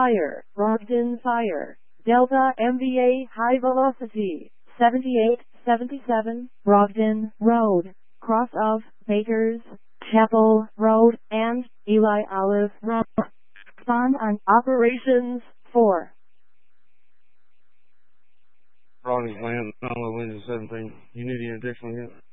Fire, Brogden Fire, Delta MVA High Velocity, 7877, Brogden Road, cross of Bakers, Chapel Road, and Eli Olive Road. Spawn on Operations 4. Ronnie, land on the Windows 17. You need any additional help?